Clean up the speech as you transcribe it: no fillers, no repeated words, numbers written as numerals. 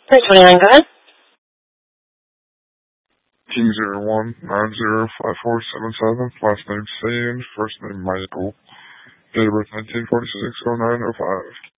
329, go ahead. King 01905477, last name Sand, first name Michael, date of birth 1946, 0905.